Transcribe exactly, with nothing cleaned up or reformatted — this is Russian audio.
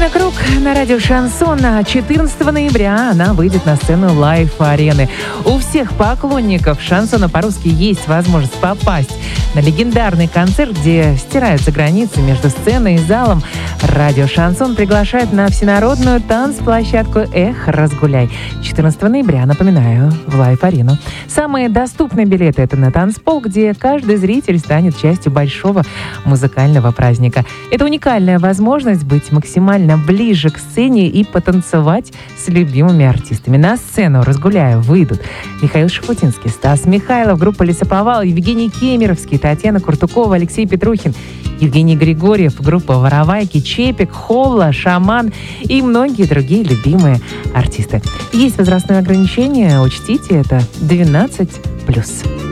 Ирина Круг на радио «Шансон». четырнадцатого ноября она выйдет на сцену лайв-арены. У всех поклонников шансона по-русски есть возможность попасть на легендарный концерт, где стираются границы между сценой и залом. Радио «Шансон» приглашает на всенародную танцплощадку «Эх, разгуляй». четырнадцатого ноября, напоминаю, в лайв-арену. Самые доступные билеты — это на танцпол, где каждый зритель станет частью большого музыкального праздника. Это уникальная возможность быть максимально ближе к сцене и потанцевать с любимыми артистами. На сцену «Разгуляю» выйдут Михаил Шафутинский, Стас Михайлов, группа «Лесоповал», Евгений Кемеровский, Татьяна Куртукова, Алексей Петрухин, Евгений Григорьев, группа «Воровайки», Чепик, Холла, Шаман и многие другие любимые артисты. Есть возрастное ограничение, учтите это, двенадцать плюс.